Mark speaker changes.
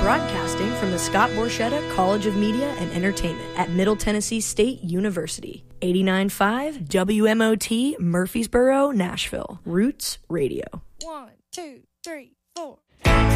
Speaker 1: Broadcasting from the Scott Borchetta College of Media and Entertainment at Middle Tennessee State University. 89.5 WMOT Murfreesboro, Nashville. Roots Radio.
Speaker 2: 1, 2, 3, 4.